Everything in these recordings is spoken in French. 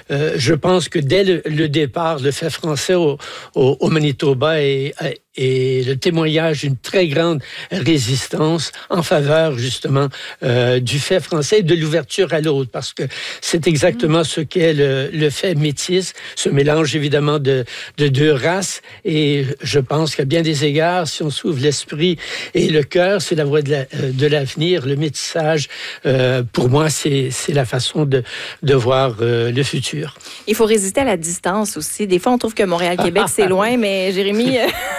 je pense que dès le départ, le fait français au Manitoba est le témoignage d'une très grande résistance en faveur, justement, du fait français et de l'ouverture à l'autre, parce que c'est exactement ce qu'est le fait métis, ce mélange, évidemment, de deux races. Et je pense qu'à bien des égards, si on s'ouvre l'esprit et le cœur, c'est la voie de l'avenir. Le métissage, pour moi, c'est la façon de voir le futur. Il faut résister à la distance aussi. Des fois, on trouve que Montréal-Québec, c'est loin, mais Jérémy...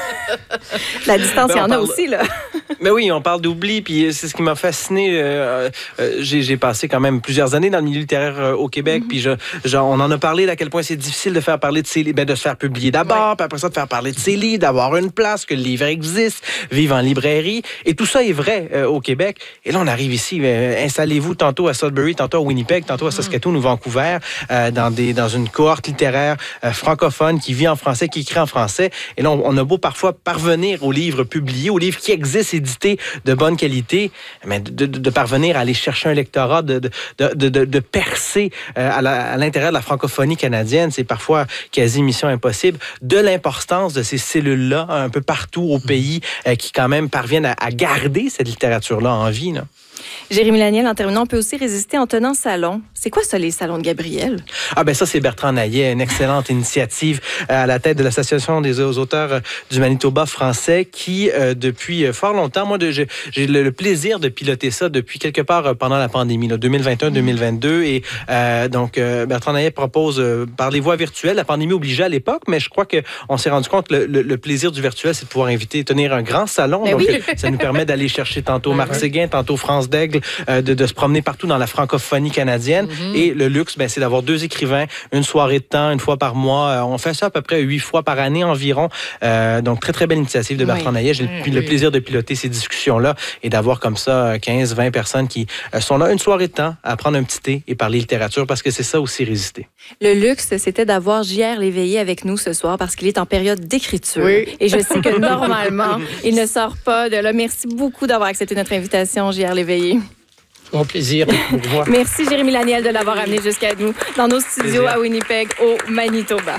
La distance, il y en a aussi, là. Mais oui, on parle d'oubli, puis c'est ce qui m'a fasciné. J'ai passé quand même plusieurs années dans le milieu littéraire au Québec, puis on en a parlé à quel point c'est difficile de faire parler de ses livres, de se faire publier d'abord, puis après ça de faire parler de ses livres, d'avoir une place, que le livre existe, vivre en librairie. Et tout ça est vrai au Québec. Et là, on arrive ici. Installez-vous tantôt à Sudbury, tantôt à Winnipeg, tantôt à Saskatoon ou Vancouver, dans une cohorte littéraire francophone qui vit en français, qui écrit en français. Et là, on a beau parfois parvenir aux livres publiés, aux livres qui existent, édités de bonne qualité, mais de parvenir à aller chercher un lectorat, de percer à l'intérieur de la francophonie canadienne, c'est parfois quasi mission impossible. De l'importance de ces cellules-là un peu partout au pays qui quand même parviennent à garder cette littérature-là en vie, là. Jérémy Laniel, en terminant, on peut aussi résister en tenant salon. C'est quoi ça, les salons de Gabriel? Ah ben ça, c'est Bertrand Naillet, une excellente initiative à la tête de l'Association des auteurs du Manitoba français qui, depuis fort longtemps, moi, j'ai le plaisir de piloter ça depuis quelque part pendant la pandémie, 2021-2022. Et donc, Bertrand Naillet propose par les voies virtuelles. La pandémie obligeait à l'époque, mais je crois qu'on s'est rendu compte que le plaisir du virtuel, c'est de pouvoir tenir un grand salon. Mais donc, oui. Ça nous permet d'aller chercher tantôt Marc Séguin, tantôt France d'Aigle, de se promener partout dans la francophonie canadienne. Et le luxe, c'est d'avoir 2 écrivains, une soirée de temps, une fois par mois. On fait ça à peu près 8 fois par année environ. Donc, très, très belle initiative de Bertrand Naillet. J'ai le plaisir de piloter ces discussions-là et d'avoir comme ça 15, 20 personnes qui sont là une soirée de temps à prendre un petit thé et parler littérature parce que c'est ça aussi résister. Le luxe, c'était d'avoir J.R. Léveillé avec nous ce soir parce qu'il est en période d'écriture. Oui. Et je sais que normalement, il ne sort pas de là. Merci beaucoup d'avoir accepté notre invitation, J.R. Léveillé. Mon plaisir. Merci, Jérémy Laniel, de l'avoir amené jusqu'à nous dans nos studios à Winnipeg, au Manitoba.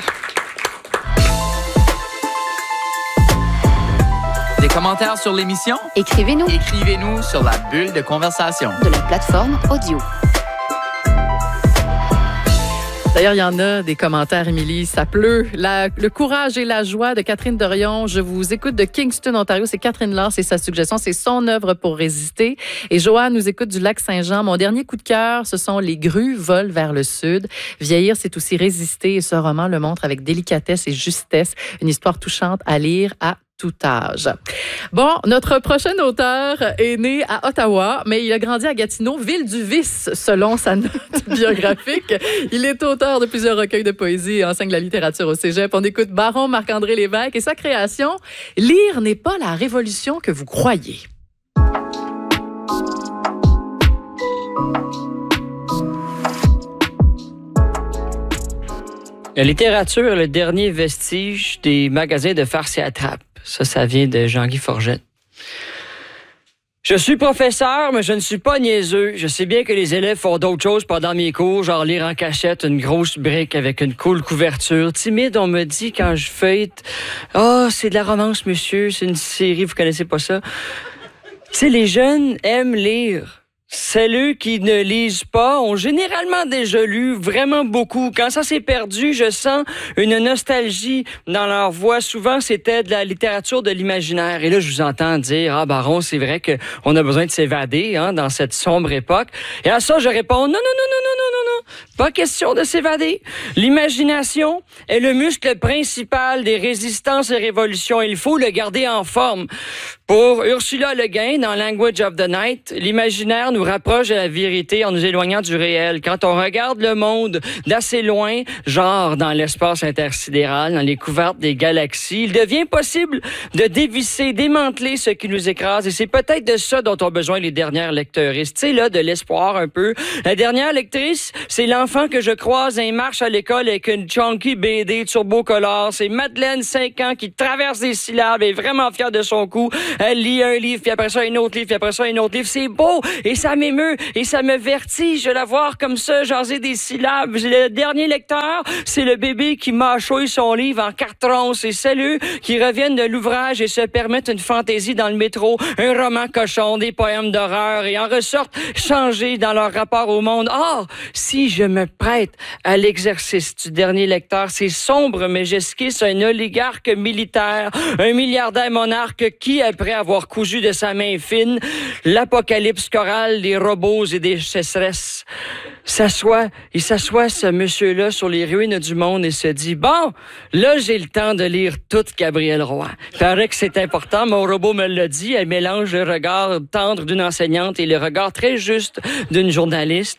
Des commentaires sur l'émission? Écrivez-nous. Écrivez-nous sur la bulle de conversation de la plateforme audio. D'ailleurs, il y en a des commentaires, Émilie. Ça pleut. Le courage et la joie de Catherine Dorion. Je vous écoute de Kingston, Ontario. C'est Catherine Laure, c'est sa suggestion. C'est son œuvre pour résister. Et Joanne nous écoute du Lac-Saint-Jean. Mon dernier coup de cœur, ce sont Les grues volent vers le sud. Vieillir, c'est aussi résister. Et ce roman le montre avec délicatesse et justesse. Une histoire touchante à lire à tout âge. Bon, notre prochain auteur est né à Ottawa, mais il a grandi à Gatineau, ville du vice, selon sa note biographique. Il est auteur de plusieurs recueils de poésie et enseigne la littérature au cégep. On écoute Baron Marc-André Lévesque et sa création « Lire n'est pas la révolution que vous croyez ». La littérature est le dernier vestige des magasins de farce et attrape. Ça vient de Jean-Guy Forgette. Je suis professeur, mais je ne suis pas niaiseux. Je sais bien que les élèves font d'autres choses pendant mes cours, genre lire en cachette une grosse brique avec une cool couverture. Timide, on me dit quand je feuillete « Ah, c'est de la romance, monsieur, c'est une série, vous connaissez pas ça? » Tu sais, les jeunes aiment lire. Celles qui ne lisent pas ont généralement déjà lu vraiment beaucoup. Quand ça s'est perdu, je sens une nostalgie dans leur voix. Souvent, c'était de la littérature de l'imaginaire. Et là, je vous entends dire, ah, Baron, c'est vrai qu'on a besoin de s'évader dans cette sombre époque. Et à ça, je réponds, non. Pas question de s'évader. L'imagination est le muscle principal des résistances et révolutions. Il faut le garder en forme. Pour Ursula Le Guin, dans Language of the Night, l'imaginaire nous rapproche de la vérité en nous éloignant du réel. Quand on regarde le monde d'assez loin, genre dans l'espace intersidéral, dans les couvertes des galaxies, il devient possible de dévisser, démanteler ce qui nous écrase. Et c'est peut-être de ça dont ont besoin les dernières lectrices. Tu sais, là, de l'espoir un peu. La dernière lectrice, c'est l'enfant que je croise et marche à l'école avec une chunky BD turbocolore. C'est Madeleine, 5 ans, qui traverse des syllabes et est vraiment fière de son coup. Elle lit un livre, puis après ça, un autre livre, puis après ça, un autre livre. C'est beau, et ça m'émeut, et ça me vertige de la voir comme ça, jaser des syllabes. Le dernier lecteur, c'est le bébé qui mâchouille son livre en carton. C'est celles qui reviennent de l'ouvrage et se permettent une fantaisie dans le métro, un roman cochon, des poèmes d'horreur, et en ressortent changés dans leur rapport au monde. Or, si je me prête à l'exercice du dernier lecteur, c'est sombre, mais j'esquisse un oligarque militaire, un milliardaire monarque qui, après avoir cousu de sa main fine l'apocalypse chorale des robots et des sécheresses, s'assoit, ce monsieur-là, sur les ruines du monde et se dit, bon, là, j'ai le temps de lire toute Gabrielle Roy. Il paraît que c'est important, mon robot me l'a dit, elle mélange le regard tendre d'une enseignante et le regard très juste d'une journaliste.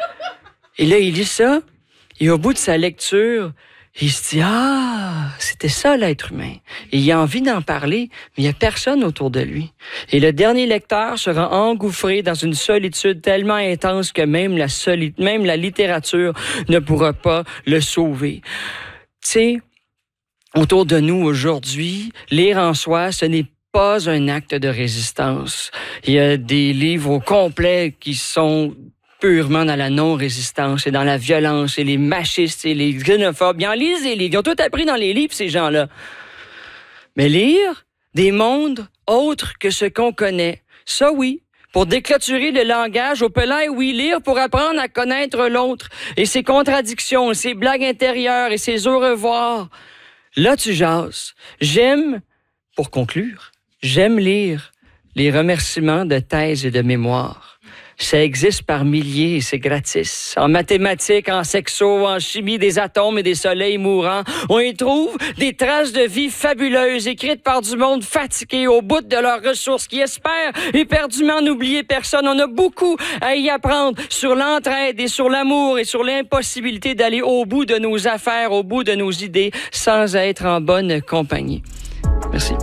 Et là, il lit ça, et au bout de sa lecture, il se dit, c'était ça l'être humain. Et il a envie d'en parler, mais il n'y a personne autour de lui. Et le dernier lecteur sera engouffré dans une solitude tellement intense que même la littérature ne pourra pas le sauver. Tu sais, autour de nous aujourd'hui, lire en soi, ce n'est pas un acte de résistance. Il y a des livres au complet qui sont purement dans la non-résistance et dans la violence et les machistes et les xénophobes. Ils en lisent des livres. Ils ont tout appris dans les livres, ces gens-là. Mais lire des mondes autres que ce qu'on connaît, ça oui. Pour déclôturer le langage, au pelin, oui, lire pour apprendre à connaître l'autre et ses contradictions, ses blagues intérieures et ses au revoir. Là, tu jases. Pour conclure, j'aime lire les remerciements de thèse et de mémoire. Ça existe par milliers et c'est gratis. En mathématiques, en sexo, en chimie des atomes et des soleils mourants, on y trouve des traces de vie fabuleuses écrites par du monde fatigué au bout de leurs ressources qui espère éperdument n'oublier personne. On a beaucoup à y apprendre sur l'entraide et sur l'amour et sur l'impossibilité d'aller au bout de nos affaires, au bout de nos idées sans être en bonne compagnie. Merci.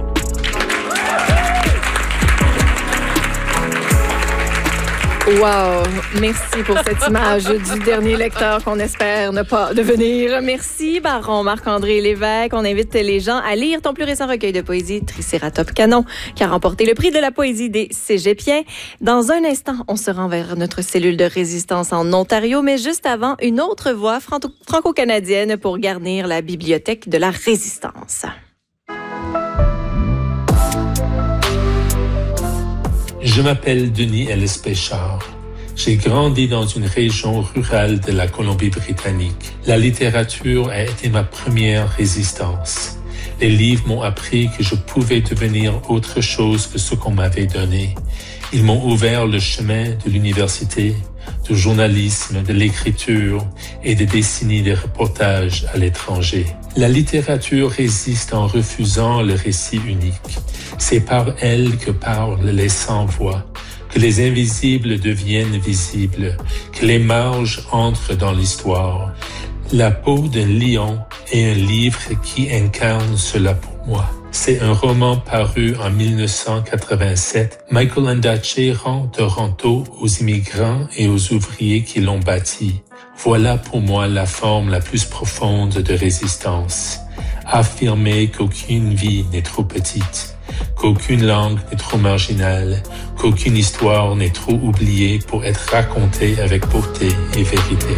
Wow! Merci pour cette image du dernier lecteur qu'on espère ne pas devenir. Merci, Baron Marc-André Lévesque. On invite les gens à lire ton plus récent recueil de poésie, Tricératops Canon, qui a remporté le prix de la poésie des Cégepiens. Dans un instant, on se rend vers notre cellule de résistance en Ontario, mais juste avant, une autre voix franco-canadienne pour garnir la bibliothèque de la résistance. Je m'appelle Denis Ellis Péchard. J'ai grandi dans une région rurale de la Colombie-Britannique. La littérature a été ma première résistance. Les livres m'ont appris que je pouvais devenir autre chose que ce qu'on m'avait donné. Ils m'ont ouvert le chemin de l'université, du journalisme, de l'écriture et des décennies de reportages à l'étranger. La littérature résiste en refusant le récit unique. C'est par elle que parlent les sans-voix, que les invisibles deviennent visibles, que les marges entrent dans l'histoire. La peau d'un lion est un livre qui incarne cela pour moi. C'est un roman paru en 1987. Michael Ondaatje rend Toronto aux immigrants et aux ouvriers qui l'ont bâti. Voilà pour moi la forme la plus profonde de résistance. Affirmer qu'aucune vie n'est trop petite, qu'aucune langue n'est trop marginale, qu'aucune histoire n'est trop oubliée pour être racontée avec beauté et vérité.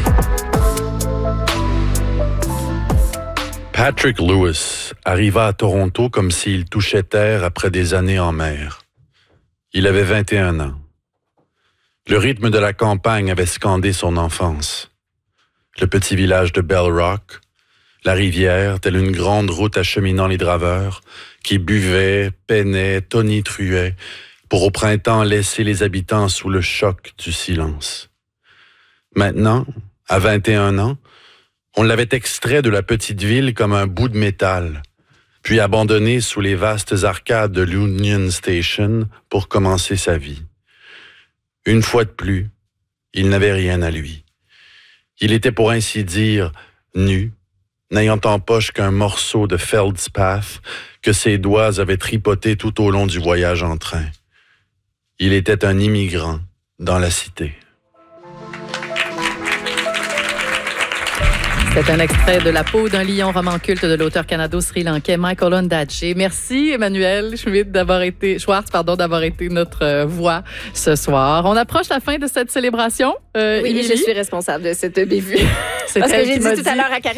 Patrick Lewis arriva à Toronto comme s'il touchait terre après des années en mer. Il avait 21 ans. Le rythme de la campagne avait scandé son enfance. Le petit village de Bell Rock, la rivière, telle une grande route acheminant les draveurs, qui buvaient, peinaient, tonitruaient, pour au printemps laisser les habitants sous le choc du silence. Maintenant, à 21 ans, on l'avait extrait de la petite ville comme un bout de métal, puis abandonné sous les vastes arcades de l'Union Station pour commencer sa vie. Une fois de plus, il n'avait rien à lui. Il était pour ainsi dire nu, n'ayant en poche qu'un morceau de feldspathe que ses doigts avaient tripoté tout au long du voyage en train. Il était un immigrant dans la cité. C'est un extrait de La peau d'un lion, roman culte de l'auteur canado-sri-lankais Michael Ondaatje. Merci Emmanuel Schwartz d'avoir été notre voix ce soir. On approche la fin de cette célébration. Oui, Émilie? je suis responsable de cette bévue. C'est Parce que elle j'ai qui dit m'a tout à l'heure à Karine